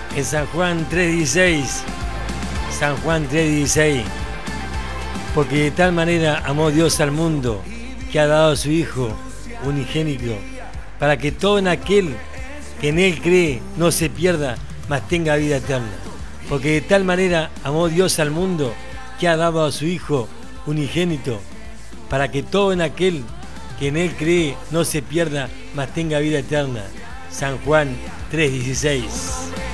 En San Juan 3:16, San Juan 3:16, porque de tal manera amó Dios al mundo que ha dado a su Hijo unigénito, para que todo en aquel que en Él cree no se pierda, mas tenga vida eterna. Porque de tal manera amó Dios al mundo que ha dado a su Hijo unigénito, para que todo en aquel que en Él cree no se pierda, mas tenga vida eterna. San Juan 3:16.